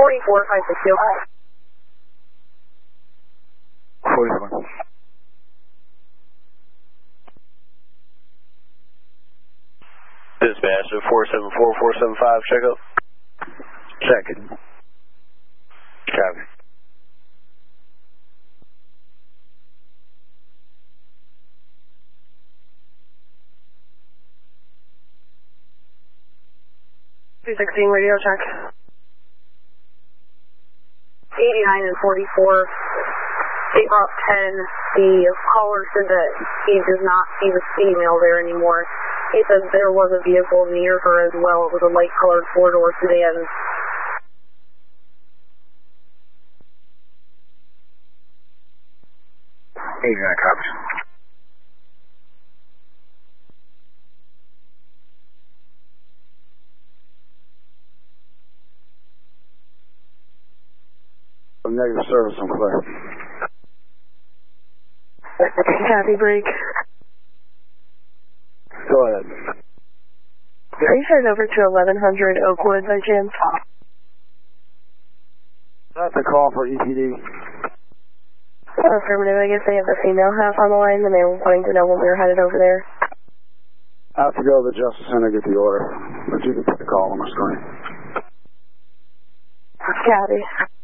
44562. 44. Dispatch to 474-475, check up. Second. Copy. Radio check. 89 and 44. State Route 10, the caller said that he does not see the female there anymore. He said there was a vehicle near her as well. It was a light-colored four-door sedan. Copies. Negative service, I'm clear. Copy, break. Go ahead. Are you headed over to 1100 Oakwood by chance? That's a call for EPD. Affirmative, I guess they have the female half on the line and they were wanting to know when we were headed over there. I have to go to the Justice Center to get the order, but you can put the call on the screen. Copy.